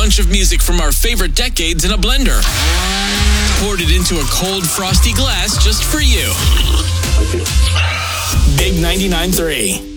bunch of music from our favorite decades in a blender. Poured it into a cold, frosty glass just for you. Big 99.3.